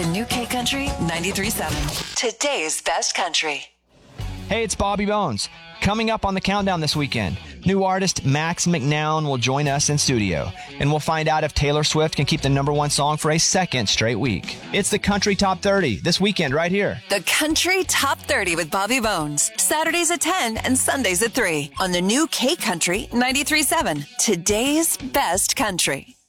The new K Country 93.7. Today's best country. Hey, it's Bobby Bones. Coming up on the countdown this weekend, new artist Max McNown will join us in studio, and we'll find out if Taylor Swift can keep the #1 song for a second straight week. It's the Country Top 30 this weekend right here. The Country Top 30 with Bobby Bones. Saturdays at 10 and Sundays at 3 on the new K Country 93.7. Today's best country.